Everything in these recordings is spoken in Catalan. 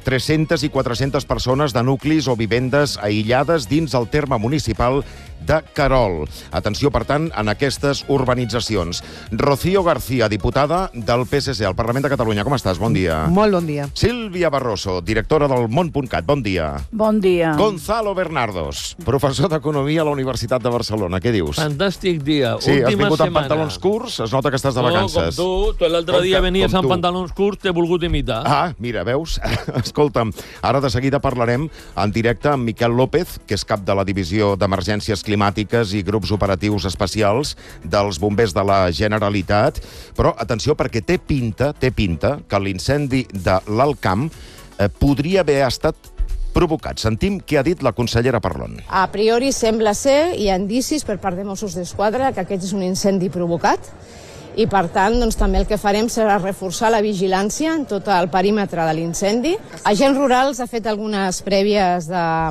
300 i 400 persones de nuclis o vivendes aïllades dins el terme municipal de Querol. Atenció, per tant, en aquestes urbanitzacions. Rocío García, diputada del PSC al Parlament de Catalunya. Com estàs? Bon dia. Molt bon dia. Sílvia Barroso, directora del Món.cat. Bon dia. Bon dia. Gonzalo Bernardos, professor d'Economia a la Universitat de Barcelona. Què dius? Fantàstic dia. Sí, has Última vingut amb setmana. pantalons curts? Es nota que estàs de vacances. Com tu l'altre dia venies amb pantalons curts, t'he volgut imitar. Ah, mira, veus? Escolta'm, ara de seguida parlarem en directe amb Miquel López, que és cap de la Divisió d'Emergències Climàtiques i Grups Operatius Especials dels Bombers de la Generalitat. Però, atenció, perquè té pinta que l'incendi de l'Alt Camp podria haver estat provocat. Sentim què ha dit la consellera Parlon. A priori sembla ser, hi ha indicis per part de Mossos d'Esquadra, que aquest és un incendi provocat i, per tant, doncs, també el que farem serà reforçar la vigilància en tot el perímetre de l'incendi. Agents Rurals ha fet algunes prèvies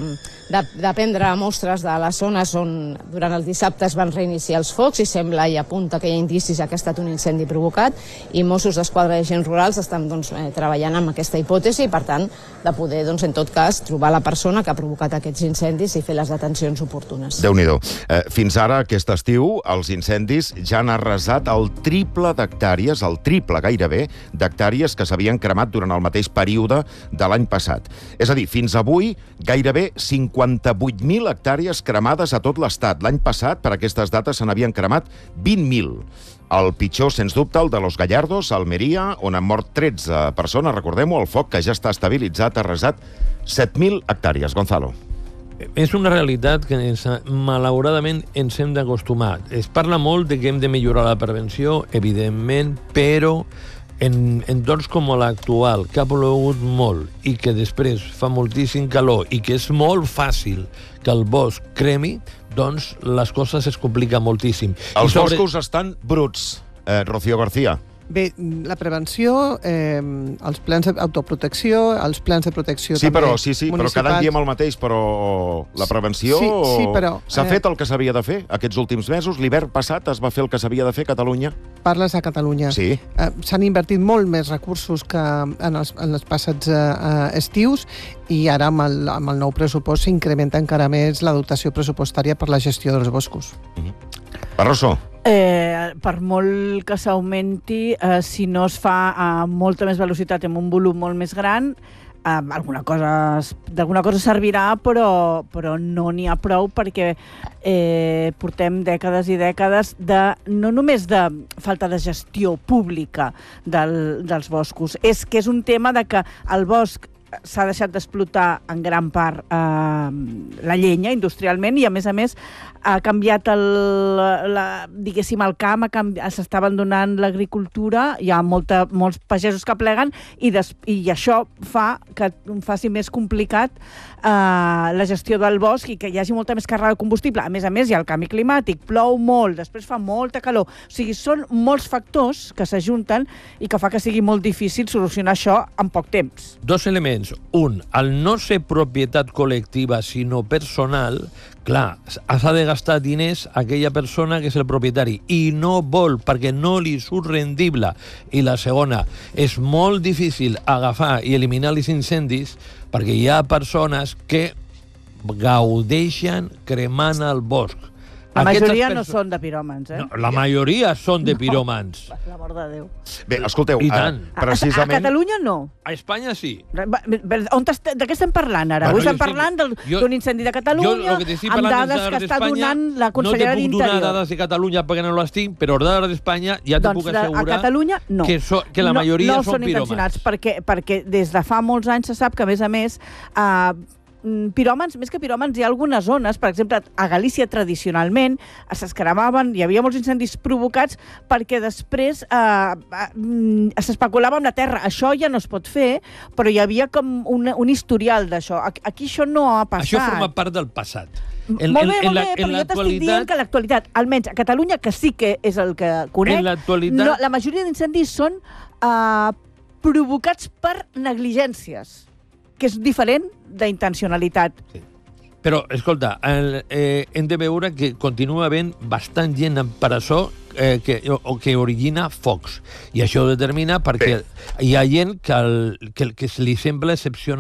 de prendre mostres de les zones on durant el dissabte es van reiniciar els focs i sembla i apunta que hi ha indicis que ha estat un incendi provocat i Mossos d'Esquadra i Agents Rurals estan treballant amb aquesta hipòtesi i, per tant, de poder, en tot cas, trobar la persona que ha provocat aquests incendis i fer les detencions oportunes. Déu-n'hi-do. Fins ara, aquest estiu, els incendis ja han arrasat el triple d'hectàrees, el triple gairebé, d'hectàrees que s'havien cremat durant el mateix període de l'any passat. És a dir, fins avui, gairebé 58.000 hectàrees cremades a tot l'Estat. L'any passat, per aquestes dates, se n'havien cremat 20.000. El pitjor, sens dubte, el de Los Gallardos, a Almeria, on han mort 13 persones. Recordem-ho, el foc, que ja està estabilitzat, ha arrasat 7.000 hectàrees. Gonzalo. És una realitat que malauradament ens hem d'acostumar. Es parla molt de que hem de millorar la prevenció, evidentment, però en entorns com l'actual, que ha plogut molt i que després fa moltíssim calor i que és molt fàcil que el bosc cremi, doncs les coses es compliquen moltíssim. Els boscos estan bruts, Rocío García. Bé, la prevenció, els plans d'autoprotecció, els plans de protecció sí, també però cada any diem el mateix, però la prevenció... Sí, però... S'ha fet el que s'havia de fer aquests últims mesos? L'hivern passat es va fer el que s'havia de fer a Catalunya? Parles a Catalunya. Sí. S'han invertit molt més recursos que en els passats estius i ara amb el nou pressupost s'incrementa encara més la dotació pressupostària per la gestió dels boscos. Barroso. Per molt que s'augmenti, si no es fa a molta més velocitat amb un volum molt més gran, d'alguna cosa servirà, però no n'hi ha prou perquè portem dècades i dècades no només de falta de gestió pública dels boscos, és que és un tema de que el bosc s'ha deixat d'explotar en gran part la llenya industrialment i, a més, ha canviat diguéssim, el camp, s'està abandonant l'agricultura, hi ha molts pagesos que pleguen i això fa que faci més complicat la gestió del bosc i que hi hagi molta més càrrega de combustible. A més, hi ha el canvi climàtic, plou molt, després fa molta calor. O sigui, són molts factors que s'ajunten i que fa que sigui molt difícil solucionar això en poc temps. Dos elements. Un, al no ser propietat col·lectiva, sinó personal, clar, s'ha de gastar diners aquella persona que és el propietari i no vol perquè no li surt rendible. I la segona, és molt difícil agafar i eliminar els incendis perquè hi ha persones que gaudeixen cremant el bosc. La majoria no són de piròmans, No, la majoria són de piròmans. Per l'amor de Déu. Bé, escolteu, A precisament... Catalunya no. A Espanya sí. De què estem parlant ara? Avui estem parlant d'un incendi de Catalunya amb dades que està donant la consellera d'Interior. No te puc donar dades de Catalunya perquè no les tinc, però dades d'Espanya ja te puc assegurar a Catalunya no. Que la majoria són piròmans. Perquè des de fa molts anys se sap que, a més, piròmans, més que piròmans, hi ha algunes zones, per exemple, a Galícia tradicionalment s'escremaven, hi havia molts incendis provocats perquè després s'especulava amb la terra. Això ja no es pot fer, però hi havia com un historial d'això. Aquí això no ha passat. Això forma part del passat. Molt bé, però jo t'estic dient que l'actualitat, almenys a Catalunya, que sí que és el que conec, la majoria d'incendis són provocats per negligències, que és diferent d'intencionalitat. Sí. Però, escolta, hem de veure que continua havent bastant gent en presó que origina focs. I això ho determina perquè hi ha gent que li sembla excepcional